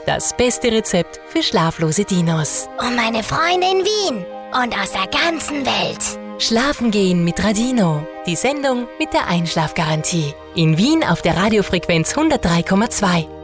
das beste Rezept für schlaflose Dinos. Und meine Freunde in Wien und aus der ganzen Welt. Schlafen gehen mit Radino, die Sendung mit der Einschlafgarantie. In Wien auf der Radiofrequenz 103,2